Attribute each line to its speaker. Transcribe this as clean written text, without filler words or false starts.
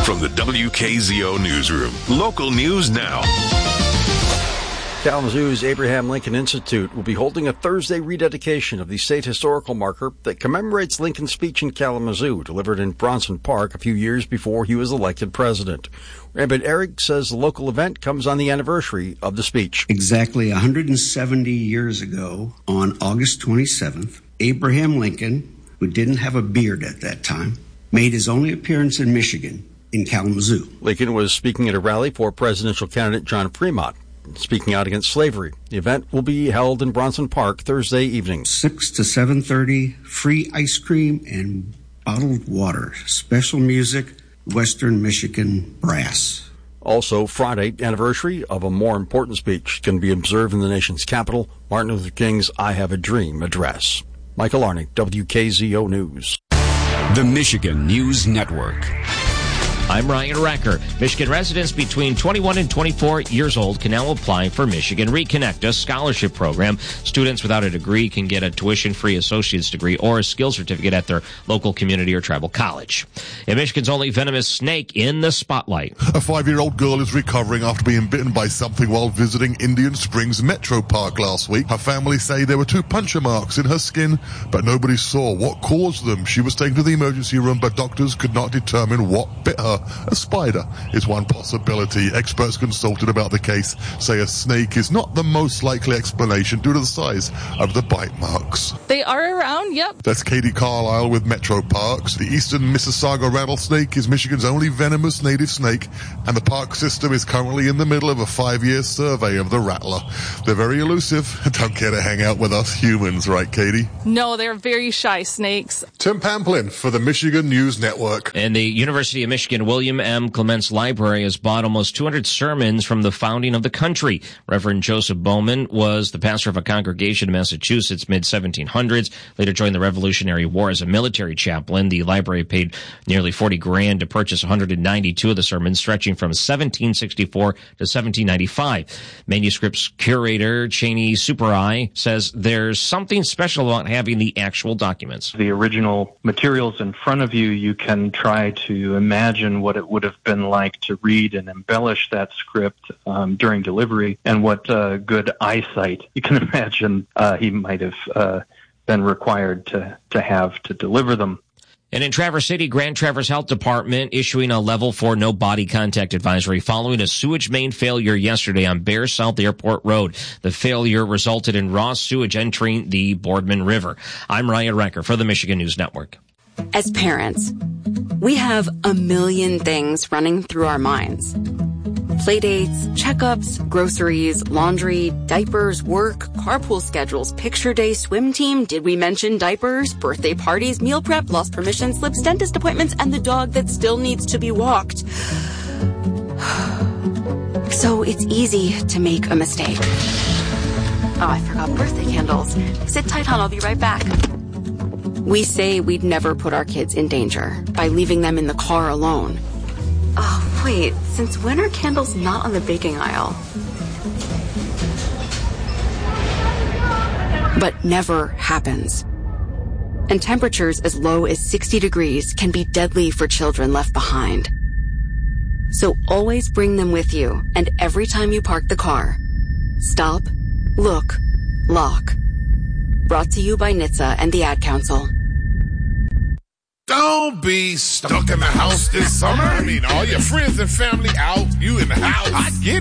Speaker 1: From the WKZO Newsroom, local news now.
Speaker 2: Kalamazoo's Abraham Lincoln Institute will be holding a Thursday rededication of the state historical marker that commemorates Lincoln's speech in Kalamazoo, delivered in Bronson Park a few years before he was elected president. Rabbit Eric says the local event comes on the anniversary of the speech.
Speaker 3: Exactly 170 years ago, on August 27th, Abraham Lincoln, who didn't have a beard at that time, made his only appearance in Michigan, in Kalamazoo.
Speaker 2: Lincoln was speaking at a rally for presidential candidate John Fremont, speaking out against slavery. The event will be held in Bronson Park Thursday evening.
Speaker 3: 6 to 7:30, free ice cream and bottled water. Special music, Western Michigan Brass.
Speaker 2: Also, Friday, anniversary of a more important speech can be observed in the nation's capital, Martin Luther King's I Have a Dream address. Michael Arnick, WKZO News.
Speaker 4: The Michigan News Network.
Speaker 5: I'm Ryan Recker. Michigan residents between 21 and 24 years old can now apply for Michigan Reconnect, a scholarship program. Students without a degree can get a tuition-free associate's degree or a skills certificate at their local community or tribal college. And Michigan's only venomous snake in the spotlight.
Speaker 6: A 5-year-old girl is recovering after being bitten by something while visiting Indian Springs Metro Park last week. Her family say there were 2 puncture marks in her skin, but nobody saw what caused them. She was taken to the emergency room, but doctors could not determine what bit her. A spider is one possibility. Experts consulted about the case say a snake is not the most likely explanation due to the size of the bite marks.
Speaker 7: They are around, yep.
Speaker 6: That's Katie Carlisle with Metro Parks. The eastern Mississauga rattlesnake is Michigan's only venomous native snake, and the park system is currently in the middle of a 5-year survey of the rattler. They're very elusive and don't care to hang out with us humans, right, Katie?
Speaker 7: No, they're very shy snakes.
Speaker 6: Tim Pamplin for the Michigan News Network.
Speaker 5: And the University of Michigan William M. Clements Library has bought almost 200 sermons from the founding of the country. Reverend Joseph Bowman was the pastor of a congregation in Massachusetts mid-1700s, later joined the Revolutionary War as a military chaplain. The library paid nearly $40,000 to purchase 192 of the sermons, stretching from 1764 to 1795. Manuscripts curator Cheney Supereye says there's something special about having the actual documents.
Speaker 8: The original materials in front of you, you can try to imagine what it would have been like to read and embellish that script during delivery, and what good eyesight you can imagine he might have been required to have to deliver them.
Speaker 5: And in Traverse City, Grand Traverse Health Department issuing a level 4 no body contact advisory following a sewage main failure yesterday on Bear South Airport Road. The failure resulted in raw sewage entering the Boardman River. I'm Ryan Recker for the Michigan News Network.
Speaker 9: As parents, we have a million things running through our minds. Playdates, checkups, groceries, laundry, diapers, work, carpool schedules, picture day, swim team, did we mention diapers, birthday parties, meal prep, lost permission slips, dentist appointments, and the dog that still needs to be walked. So it's easy to make a mistake. Oh, I forgot birthday candles. Sit tight, hon, I'll be right back. We say we'd never put our kids in danger by leaving them in the car alone. Oh, wait, since when are candles not on the baking aisle? But never happens. And temperatures as low as 60 degrees can be deadly for children left behind. So always bring them with you, and every time you park the car, stop, look, lock. Brought to you by NHTSA and the Ad Council.
Speaker 10: Don't be stuck in the house this summer. I mean, all your friends and family out, you in the house. I get